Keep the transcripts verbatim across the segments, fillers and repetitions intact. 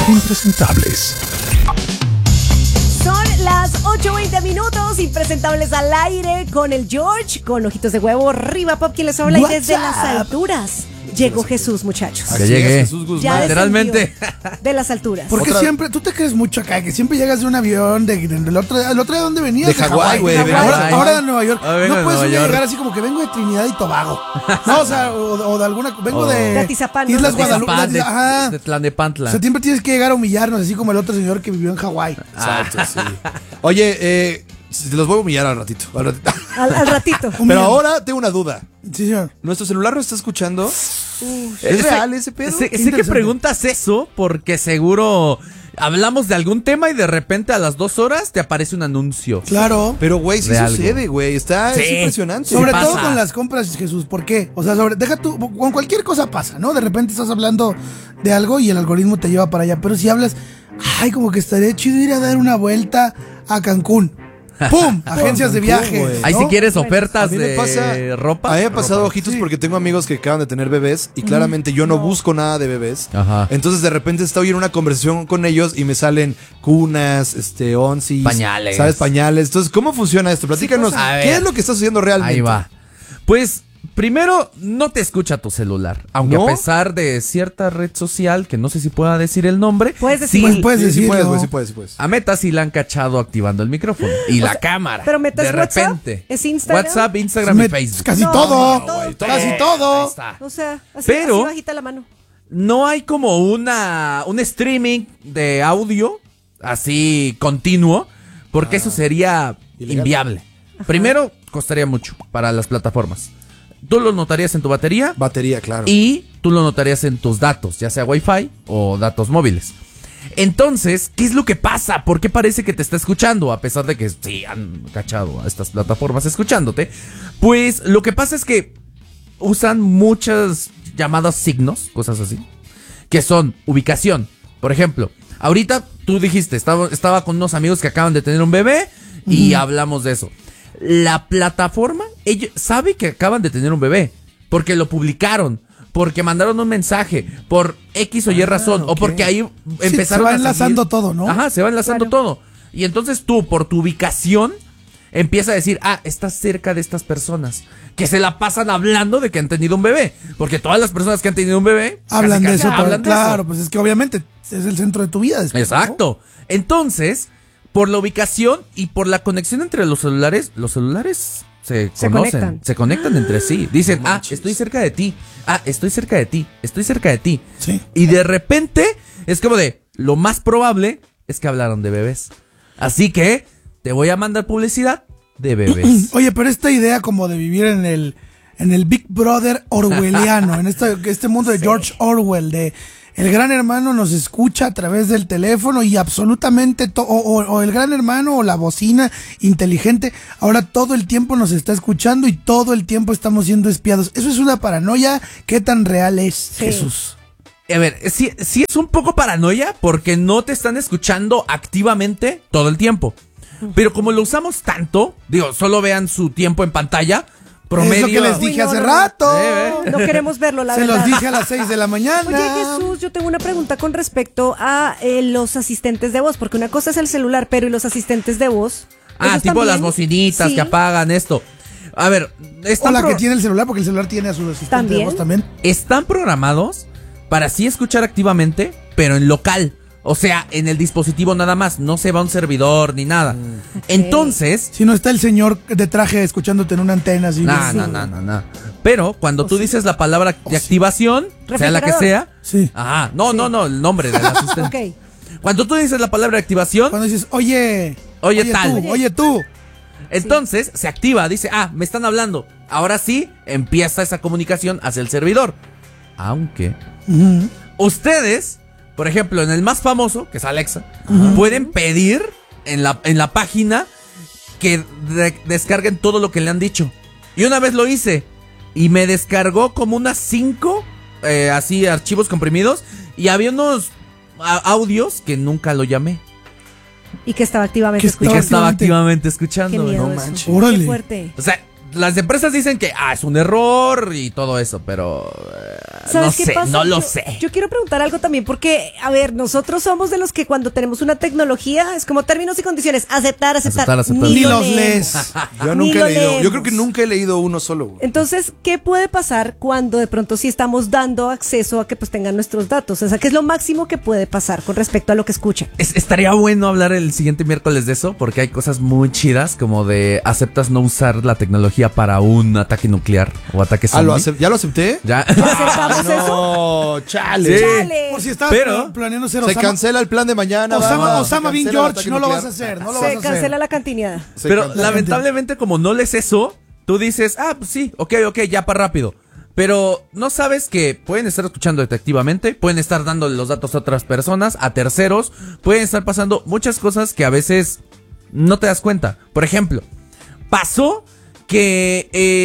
Impresentables. Son las ocho veinte minutos, Impresentables al aire con el George, con ojitos de huevo, Riva Pop, quien les habla, y desde las alturas llegó Jesús, muchachos. Que llegué. Jesús Guzmán. Ya literalmente. de las alturas. Porque Otra... siempre, tú te crees mucho acá, que siempre llegas de un avión, de, de, del otro, ¿el otro de dónde venías? De Hawái, güey. Ahora, ahora de Nueva York. Ah, vengo no de puedes Nueva York. llegar así como que vengo de Trinidad y Tobago. No, o sea, o, o de alguna, vengo Oh. de, De Atizapán, ¿no? Islas De Guadalupe. Atizapán, de, Ajá. de O Tlanepantla. sea, siempre tienes que llegar a humillarnos, así como el otro señor que vivió en Hawái. Exacto, sí. Oye, eh, te los voy a humillar al ratito. Al ratito. Al, al ratito. Pero ahora tengo una duda. Sí, señor. ¿Nuestro celular lo está escuchando? Uf. ¿Es Sé- real ese pedo? Sé, sé que interesante. preguntas eso porque seguro hablamos de algún tema y de repente a las dos horas te aparece un anuncio. Claro. Pero, güey, sí De algo. sucede, güey. Está Sí. es impresionante. Sobre pasa. todo con las compras, Jesús. ¿Por qué? O sea, sobre, deja tú, con cualquier cosa pasa, ¿no? De repente estás hablando de algo y el algoritmo te lleva para allá. Pero si hablas, ay, como que estaría chido ir a dar una vuelta a Cancún. ¡Pum! Agencias de viaje. güey. Ahí ¿no? si quieres A ofertas mí me de pasa, ropa. A mí me ha pasado, Ropa. ojitos, Sí. porque tengo amigos que acaban de tener bebés y claramente yo no, busco nada de bebés. Ajá. Entonces de repente estoy en una conversación con ellos y me salen cunas, este, onsis, Pañales. ¿sabes? Pañales. Entonces, ¿cómo funciona esto? Platícanos, pues, a ¿qué ver. es lo que está sucediendo realmente? Ahí va. Pues primero, no te escucha tu celular. Aunque ¿No? a pesar de cierta red social, que no sé si pueda decir el nombre. Puedes decir. sí, Pues puedes Sí, sí decirlo. puedes, güey, sí puedes, sí puedes. a Meta sí la han cachado activando el micrófono. Y la cámara. pero Meta de es WhatsApp, repente. es Instagram. WhatsApp, Instagram Me- y Facebook. Casi No, todo. todo. Casi Ahí todo. está. O sea, así, Pero- así bajita la mano. No hay como una un streaming de audio así continuo, porque eso sería ilegal. inviable. Primero, costaría mucho para las plataformas. Tú lo notarías en tu batería Batería, claro. y tú lo notarías en tus datos, ya sea Wi-Fi o datos móviles. Entonces, ¿qué es lo que pasa? ¿Por qué parece que te está escuchando? A pesar de que sí han cachado a estas plataformas escuchándote. Pues lo que pasa es que usan muchas llamadas signos, cosas así, que son ubicación. Por ejemplo, ahorita tú dijiste, estaba, estaba con unos amigos que acaban de tener un bebé y hablamos de eso. La plataforma, ellos sabe que acaban de tener un bebé, porque lo publicaron, porque mandaron un mensaje, por X o Y razón, o ok. porque ahí empezaron se va a enlazando seguir. todo, ¿no? Ajá, se va enlazando Claro. todo. Y entonces tú, por tu ubicación, empieza a decir, ah, estás cerca de estas personas, que se la pasan hablando de que han tenido un bebé, porque todas las personas que han tenido un bebé Hablan casi, de casi eso, pero hablan de claro, eso. pues es que obviamente es el centro de tu vida. después, ¿no? Exacto. Entonces, por la ubicación y por la conexión entre los celulares, los celulares se, Se conocen, conectan. se conectan entre sí. Dicen, No ah, manches. estoy cerca de ti, ah, estoy cerca de ti, estoy cerca de ti. Sí. Y de repente, es como de, lo más probable es que hablaron de bebés. Así que, te voy a mandar publicidad de bebés. Oye, pero esta idea como de vivir en el en el Big Brother orwelliano, en este, este mundo de George Orwell, de el gran hermano nos escucha a través del teléfono y absolutamente, to- o, o- o el gran hermano o la bocina inteligente, ahora todo el tiempo nos está escuchando y todo el tiempo estamos siendo espiados. Eso es una paranoia. ¿Qué tan real es, Jesús? A ver, sí, sí es un poco paranoia porque no te están escuchando activamente todo el tiempo. Pero como lo usamos tanto, digo, solo vean su tiempo en pantalla, promedio. Es lo que les Uy, dije no, hace no, rato. Eh, No queremos verlo, la Se verdad. los dije a las seis de la mañana. Oye, Jesús, yo tengo una pregunta con respecto a eh, los asistentes de voz, porque una cosa es el celular, pero ¿y los asistentes de voz? Ah, ¿Esos tipo también? las bocinitas Sí. que apagan esto. A ver, O están, la pro- que tiene el celular, porque el celular tiene a su asistente ¿También? de voz también. están programados para sí escuchar activamente, pero en local. O sea, en el dispositivo nada más. No se va a un servidor ni nada. Entonces, Si no está el señor de traje escuchándote en una antena así. no, bien. no, no, no, no. Pero cuando tú dices la palabra de activación, sea la que Refrigerador. sea. Sí. Ajá, no, no, no, el nombre del asistente. Ok. Cuando tú dices la palabra de activación, Cuando dices, oye, Oye, tal. tú, oye tú. entonces se activa, dice, ah, me están hablando. Ahora sí, empieza esa comunicación hacia el servidor. Aunque Ujú. ustedes, por ejemplo, en el más famoso, que es Alexa, pueden pedir en la, en la página que de- descarguen todo lo que le han dicho. Y una vez lo hice y me descargó como unas cinco, eh, así, archivos comprimidos. Y había unos a- audios que nunca lo llamé. Y que estaba activamente Que Y que escuchando. estaba Activamente. activamente Qué escuchando. miedo no eso. manches. Órale. Qué fuerte. O sea, las empresas dicen que ah, es un error y todo eso, pero eh, ¿Sabes no qué sé, pasa? no lo Yo- sé. Yo quiero preguntar algo también, porque, a ver, nosotros somos de los que cuando tenemos una tecnología, es como términos y condiciones, aceptar, aceptar. Aceptar, aceptar. Ni los leemos. lees. Yo Ni nunca lo he leído, yo leemos. creo que nunca he leído uno solo. güey. Entonces, ¿qué puede pasar cuando de pronto sí estamos dando acceso a que pues tengan nuestros datos? O sea, ¿qué es lo máximo que puede pasar con respecto a lo que escuchan? Es- estaría bueno hablar el siguiente miércoles de eso, porque hay cosas muy chidas, como de aceptas no usar la tecnología para un ataque nuclear o ataque Ah, ¿lo zombie. acep- ¿ya lo acepté? Ya. ¿Ya aceptamos eso? No, chale. Sí. ¡Chale! Por si estás Pero- pla- planeando ser Se Osama, cancela el plan de mañana. Osama, vamos, Osama se Bin cancela el George, ataque no lo vas a nuclear. hacer, no lo vas a Se hacer. cancela la cantineada. Se Pero cancela. lamentablemente, como no lees eso, tú dices, ah, pues sí, ok, ok, ya para rápido. Pero no sabes que pueden estar escuchando detectivamente, pueden estar dándole los datos a otras personas, a terceros, pueden estar pasando muchas cosas que a veces no te das cuenta. Por ejemplo, pasó que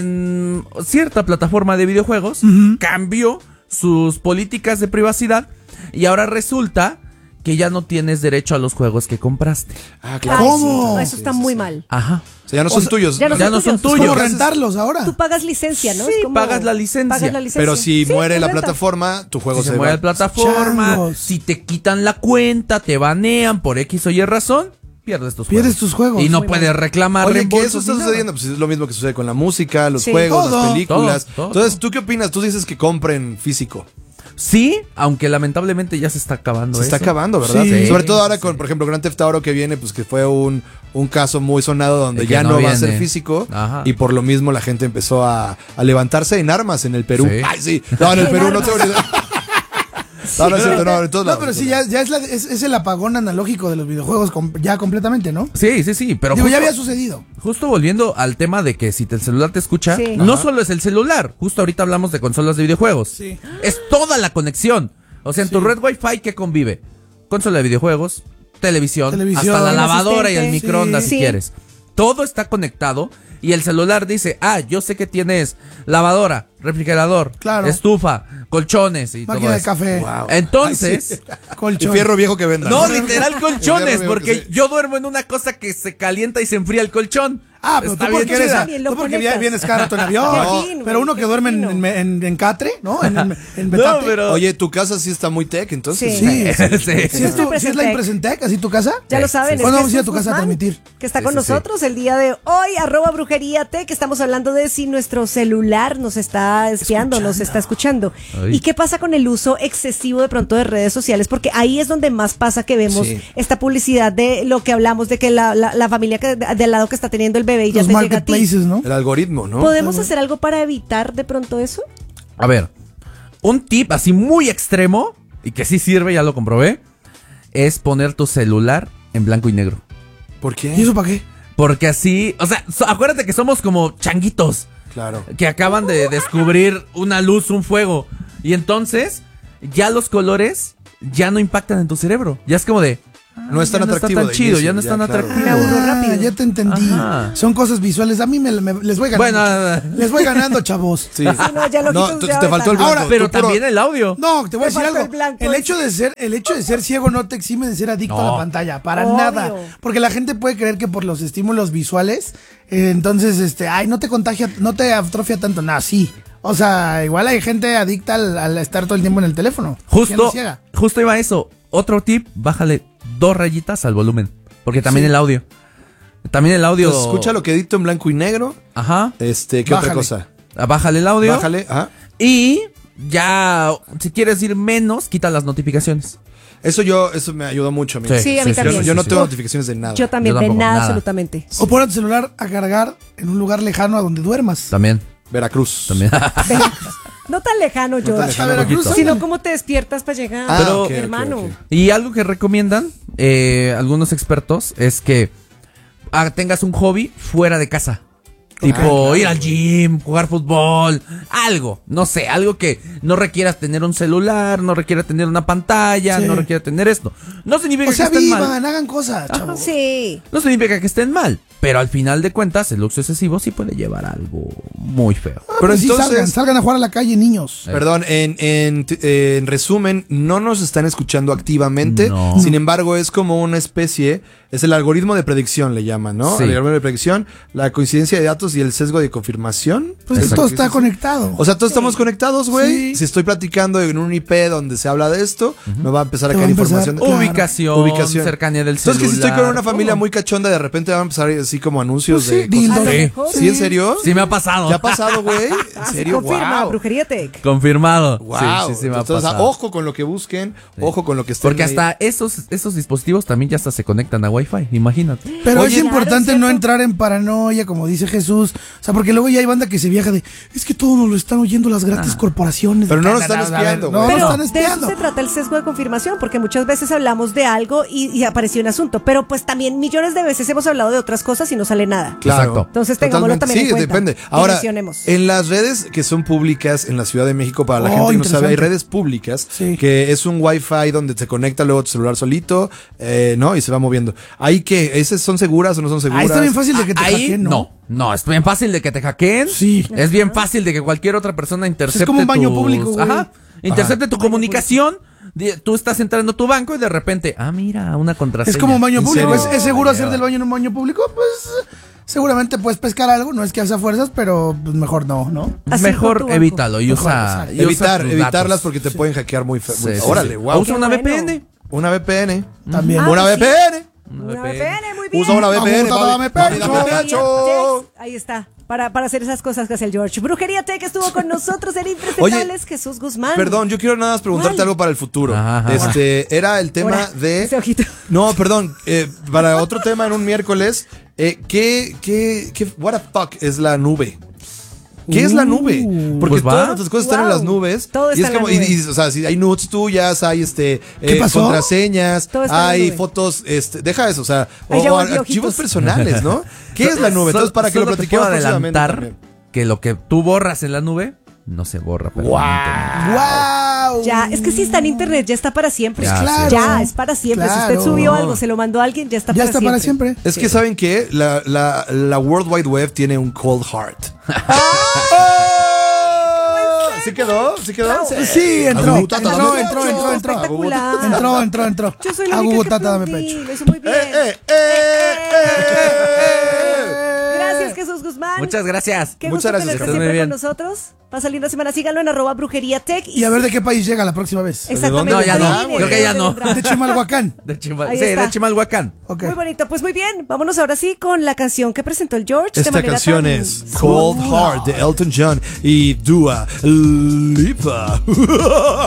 en cierta plataforma de videojuegos cambió sus políticas de privacidad y ahora resulta que ya no tienes derecho a los juegos que compraste. Ah, claro. Ay, ¿Cómo? sí, no, eso está muy mal. Ajá. O sea, ya no son sea, tuyos. ya no Ya no son Es tuyos. como ¿Qué rentarlos ahora. Tú pagas licencia, ¿no? Sí, Es como- pagas la licencia. pagas la licencia. Pero si Sí, muere es la renta. plataforma, tu juego Si se, se mueve va. la plataforma, Changos. si te quitan la cuenta, te banean por X o Y razón, pierdes tus Pierdes juegos. tus juegos. Y no Muy puedes mal. reclamar Oye, que reembolsos eso está ni nada. sucediendo, pues es lo mismo que sucede con la música, los Sí. juegos, Todo, las películas. todo, todo, Entonces, todo. ¿tú qué opinas? Tú dices que compren físico. Sí, aunque lamentablemente ya se está acabando Se está eso. acabando, ¿verdad? Sí. Sobre todo ahora Sí. con, por ejemplo, Grand Theft Auto que viene, pues que fue un, un caso muy sonado donde De que ya no, no va a ser viene. físico. Ajá. Y por lo mismo la gente empezó a, a levantarse en armas en el Perú. Sí. Ay, sí. No, en el En Perú no armas. tengo ni idea. No, no es cierto, no, en todos No, lados, pero en sí, todos ya, ya es, la- es, es el apagón analógico de los videojuegos com- ya completamente, ¿no? Sí, sí, sí, pero Digo, ya justo, había sucedido. justo volviendo al tema de que si te- el celular te escucha, Sí. no Ajá. solo es el celular, justo ahorita hablamos de consolas de videojuegos. Sí. Es toda la conexión. O sea, en tu red Wi-Fi, ¿qué convive? Consola de videojuegos, televisión, Televisión, hasta la un lavadora y el asistente. microondas Sí. si Sí. quieres. Todo está conectado y el celular dice, ah, yo sé que tienes lavadora, refrigerador, Claro. estufa, colchones y Máquina todo de eso. café, Wow. Entonces, Y colchón. fierro viejo que venda. no, literal Fierro colchones, viejo porque que se- yo duermo en una cosa que se calienta y se enfría el colchón. Ah, pero Está tú bien porque, eres, chida. También lo tú porque conectas. vienes caro en avión. Qué fin, pero güey, uno que qué duerme en, fino. en, en- en Catre, ¿no? En, en, en No, Betate. pero... Oye, tu casa sí está muy tech, entonces. Sí. Sí. Sí. ¿Sí es, tu- sí es la Impresentec, así tu casa? Ya Sí, lo saben. sí, es sí. ¿Cuándo que vamos a ir a Jesús tu casa a Guzmán, transmitir? Que está Sí, con sí, sí. nosotros el día de hoy, arroba brujería T, que estamos hablando de si nuestro celular nos está espiando, nos está escuchando. Ay. ¿Y qué pasa con el uso excesivo de pronto de redes sociales? Porque ahí es donde más pasa que vemos Sí. esta publicidad de lo que hablamos, de que la, la, la familia que, del lado que está teniendo el bebé y ya Los te llega a ti. marketplaces, ¿no? El algoritmo, ¿no? ¿Podemos hacer algo para evitar de pronto eso? A ver, un tip así muy extremo y que sí sirve, ya lo comprobé, es poner tu celular en blanco y negro. ¿Por qué? ¿Y eso para qué? Porque así, o sea, so- acuérdate que somos como changuitos Claro. que acaban de descubrir una luz, un fuego. Y entonces, ya los colores ya no impactan en tu cerebro. Ya es como de... ah, No es tan ya no atractivo está tan de chido, inicio, ya no es ya, tan claro. atractivo. Me aburro rápido. Ah, ya te entendí. Ajá. Son cosas visuales. A mí me, me- les voy ganando. Bueno, les voy ganando, chavos. Sí. no, ya lo No, quitas te, ya te de faltó el plano. blanco. Ahora, pero Tú puro- también el audio. No, te voy a Me decir faltó algo. el blanco El ese. hecho de ser, el hecho de ser ciego no te exime de ser adicto a No. la pantalla, para Obvio. nada. Porque la gente puede creer que por los estímulos visuales, eh, entonces, este, ay, no te contagia, no te atrofia tanto. Nada, sí. O sea, igual hay gente adicta al, al estar todo el tiempo en el teléfono. ¿Quién Justo, lo ciega? justo iba a eso. Otro tip, bájale dos rayitas al volumen. Porque también Sí. el audio. También el audio. Entonces, escucha lo que edito en blanco y negro. Ajá. Este, ¿qué Bájale. otra cosa? Ah, Bájale el audio. Bájale. Ajá. Y ya, si quieres ir menos, quita las notificaciones. Eso yo, eso me ayudó mucho a mí. Sí. Sí, a mí sí, también. Yo, yo no sí. tengo notificaciones de nada. Yo también, Yo de tampoco, nada, nada. absolutamente. O pon el celular a cargar en un lugar lejano a donde duermas. También. Veracruz. También. No tan lejano, George. lejano, A Veracruz, poquito. Sino cómo te despiertas para llegar, Ah, Pero- ok, ok, hermano. ok. Y algo que recomiendan eh, algunos expertos es que ah, tengas un hobby fuera de casa. Tipo ir al gym, jugar fútbol, algo, no sé, algo que no requieras tener un celular, no requiera tener una pantalla, Sí. no requiera tener esto. No significa O sea, que estén vivan, mal. hagan cosas, chavos. Sí. No significa que estén mal. Pero al final de cuentas, el uso excesivo sí puede llevar a algo muy feo. Ah, Pero pues sí, entonces- salgan, salgan a jugar a la calle, niños. Perdón, en, en, en resumen, no nos están escuchando activamente. No. Sin embargo, es como una especie, es el algoritmo de predicción, le llaman, ¿no? Sí. El algoritmo de predicción, la coincidencia de datos y el sesgo de confirmación. Pues Exacto. todo está conectado. O sea, todos estamos conectados, güey. Sí. Si estoy platicando en un I P donde se habla de esto, me va a empezar a Te caer va a empezar- información. Claro. Ubicación, Ubicación. cercanía del celular. Entonces, que si estoy con una familia todo. muy cachonda, de repente van a empezar así como anuncios Pues sí, de dildos. cosas. A lo Sí. mejor. ¿Sí, en serio? Sí me ha pasado. ¿Ya ha pasado, güey? ¿En Ah, serio? confirma, Wow. Brujería Tech. Confirmado. Wow. Sí, sí, sí me ha Entonces, pasado. ojo con lo que busquen, ojo con lo que estén Porque ahí. hasta esos, esos dispositivos también ya hasta se conectan a Wi-Fi, imagínate. Pero Oye, es importante claro, no ¿cierto? entrar en paranoia, como dice Jesús. O sea, porque luego ya hay banda que se viaja de, es que todo nos lo están oyendo las gratis corporaciones. Pero no nos A están ver, espiando, No, güey. no Pero están de eso espiando. se trata el sesgo de confirmación, porque muchas veces hablamos de algo y, y apareció un asunto, pero pues también millones de veces hemos hablado de otras cosas y no sale nada. Claro. Exacto. Entonces, tengámoslo Totalmente. también en Sí, cuenta. depende. Y Ahora, mencionemos. en las redes que son públicas en la Ciudad de México, para la Oh, gente que no sabe, hay interesante. redes públicas Sí. que es un Wi-Fi donde se conecta luego tu celular solito, eh, ¿no? Y se va moviendo. ¿Ahí qué? ¿Esas son seguras o no son seguras? Ahí está bien fácil de que te Ahí hackeen, ¿no? no. No, es bien fácil de que te hackeen. Sí. Es bien fácil de que cualquier otra persona intercepte. como un baño tus- público, güey. Ajá. Intercepte tu comunicación. di- Tú estás entrando a tu banco y de repente, ah, mira, una contraseña. Es como un baño ¿En público. ¿Es, serio? es seguro hacer Lleva. del baño en un baño público? Pues seguramente puedes pescar algo. No es que hace fuerzas, pero pues, mejor no, ¿no? Así con Mejor tu banco. evítalo y Mejor, usa. exacto. y usa Evitar, tus evitarlas datos. porque te pueden hackear muy feo. Sí, sí, Órale, sí. wow. Usa una Qué V P N. bueno. Una V P N. También. Ah, una pues V P N. Una Una V P N. V P N, muy bien. Usa una V P N. Aguanta, mami. dame Mami, pecho. dame pecho. Yes, ahí está. Para, para hacer esas cosas que hace el George. Brujería Tech estuvo con nosotros en Impresentables, Jesús Guzmán. Perdón, yo quiero nada más preguntarte ¿Cuál? algo para el futuro. Ajá, ajá. Este, era el tema Ahora, de... ese ojito. No, perdón, eh, para otro tema en un miércoles, eh, ¿qué, qué, qué, what the fuck es la nube? ¿Qué es la nube? Porque Pues va. todas nuestras cosas están en Wow. las nubes. Todo y está es en la como, y- nube. y, o sea, si hay nudes tuyas, hay este ¿Qué eh, pasó? contraseñas, Todo está en la hay nube. fotos, este, deja eso, o sea, Ahí o, ya o volví archivos ojitos. personales, ¿no? ¿Qué es la nube? Solo- Entonces, para que lo solo te platiquemos puedo próximamente adelantar también. que lo que tú borras en la nube no se borra permanentemente. ¡Wow! Ya, es que si está en internet, ya está para siempre. Ya, Claro. Ya, es para siempre. Si Claro. usted subió algo, se lo mandó a alguien, ya está Ya para está siempre. para siempre. Es que, ¿saben qué? La, la, la World Wide Web tiene un cold heart. ¿Sí quedó? ¿Sí quedó? Sí, entró, Agugutata, entró, dame entró, pecho. entró, entró. Espectacular. Entró, entró, entró. Yo soy la Agu, única que tata, dame aplaudí, pecho. Lo hizo muy bien. ¡Eh, eh, eh, eh! Gracias, Jesús Guzmán. Muchas gracias. Qué Muchas gusto gracias, tenerte que estés muy siempre bien. con nosotros. Pasa linda semana. Síganlo en arroba brujería tech. Y a ver de qué país llega la próxima vez. Exactamente. No, ya no. Viene, Creo que ya no. vendrá. De Chimalhuacán. De Chimal- Ahí sí, está. de Chimalhuacán. Ok. Muy bonito. Pues muy bien. Vámonos ahora sí con la canción que presentó el George. de Esta manera canción tan es Cold Heart de Elton John y Dua Lipa.